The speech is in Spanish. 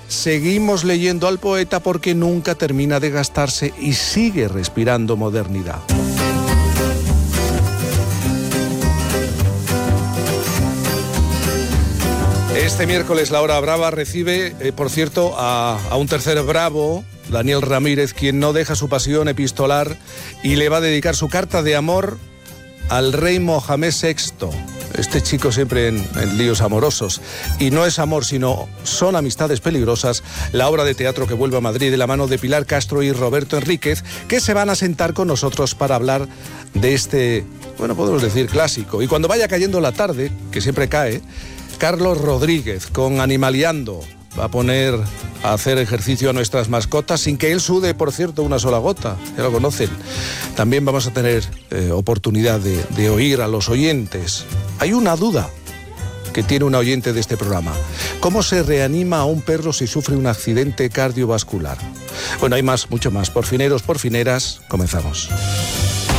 seguimos leyendo al poeta porque nunca termina de gastarse y sigue respirando modernidad. Este miércoles La Hora Brava recibe, por cierto, a un tercer bravo, Daniel Ramírez, quien no deja su pasión epistolar y le va a dedicar su carta de amor al rey Mohamed VI. Este chico siempre en líos amorosos. Y no es amor, sino son amistades peligrosas. La obra de teatro que vuelve a Madrid de la mano de Pilar Castro y Roberto Enríquez, que se van a sentar con nosotros para hablar de este, bueno, podemos decir clásico. Y cuando vaya cayendo la tarde, que siempre cae, Carlos Rodríguez con Animaliando va a poner a hacer ejercicio a nuestras mascotas sin que él sude, por cierto, una sola gota. Ya lo conocen. También vamos a tener oportunidad de oír a los oyentes. Hay una duda que tiene una oyente de este programa. ¿Cómo se reanima a un perro si sufre un accidente cardiovascular? Bueno, hay más, mucho más. Porfineros, porfineras, comenzamos.